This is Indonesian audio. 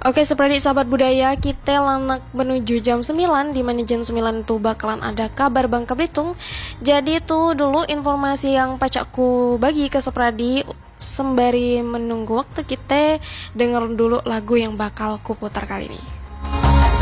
Oke, seperti sahabat budaya, kita lanak menuju jam 9, di mana jam 9 tuh bakalan ada kabar Bangka Belitung. Jadi itu dulu informasi yang pacakku bagi ke Sepradi. Sembari menunggu waktu, kita denger dulu lagu yang bakal kuputar kali ini.